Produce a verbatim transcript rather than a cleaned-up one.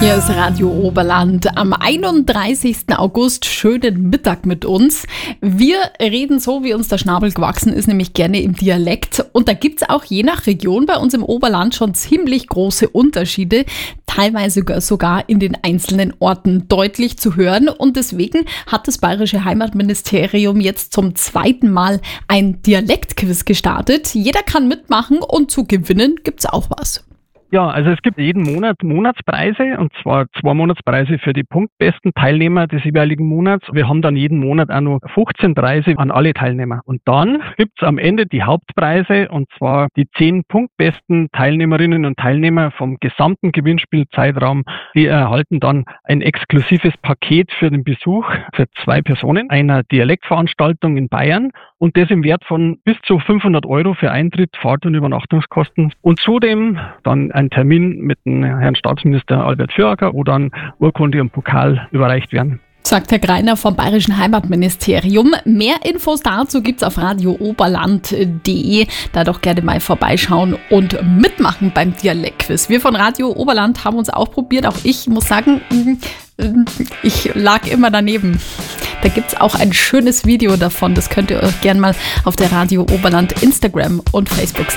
Hier ist Radio Oberland am einunddreißigsten August. Schönen Mittag mit uns. Wir reden so, wie uns der Schnabel gewachsen ist, nämlich gerne im Dialekt. Und da gibt es auch je nach Region bei uns im Oberland schon ziemlich große Unterschiede, teilweise sogar in den einzelnen Orten deutlich zu hören. Und deswegen hat das Bayerische Heimatministerium jetzt zum zweiten Mal ein Dialektquiz gestartet. Jeder kann mitmachen und zu gewinnen gibt es auch was. Ja, also es gibt jeden Monat Monatspreise, und zwar zwei Monatspreise für die punktbesten Teilnehmer des jeweiligen Monats. Wir haben dann jeden Monat auch noch fünfzehn Preise an alle Teilnehmer. Und dann gibt's am Ende die Hauptpreise, und zwar die zehn punktbesten Teilnehmerinnen und Teilnehmer vom gesamten Gewinnspielzeitraum. Die erhalten dann ein exklusives Paket für den Besuch für zwei Personen einer Dialektveranstaltung in Bayern, und das im Wert von bis zu fünfhundert Euro für Eintritt, Fahrt- und Übernachtungskosten. Und zudem dann ein Termin mit dem Herrn Staatsminister Albert Füracker, wo dann Urkunde und Pokal überreicht werden. Sagt Herr Greiner vom Bayerischen Heimatministerium. Mehr Infos dazu gibt's auf radio oberland punkt de. Da doch gerne mal vorbeischauen und mitmachen beim Dialektquiz. Wir von Radio Oberland haben uns auch probiert. Auch ich muss sagen, ich lag immer daneben. Da gibt's auch ein schönes Video davon. Das könnt ihr euch gerne mal auf der Radio Oberland Instagram und Facebook